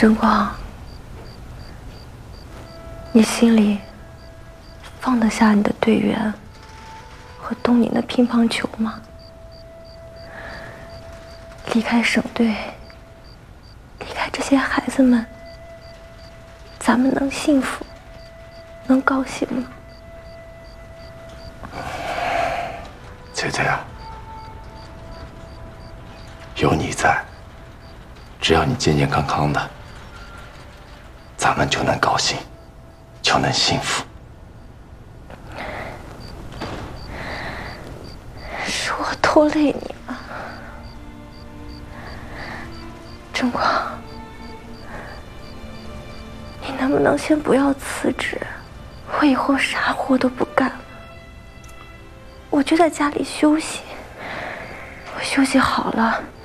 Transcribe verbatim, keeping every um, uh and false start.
真光，你心里放得下你的队员和东宁的乒乓球吗？离开省队，离开这些孩子们，咱们能幸福，能高兴吗？ 翠翠啊，有你在，只要你健健康康的，咱们就能高兴，就能幸福。 是我拖累你了，真光，你能不能先不要辞职？我以后啥活都不干了，我就在家里休息。我休息好了，